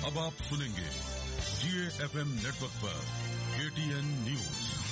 अब आप सुनेंगे GAFM नेटवर्क पर KTN न्यूज।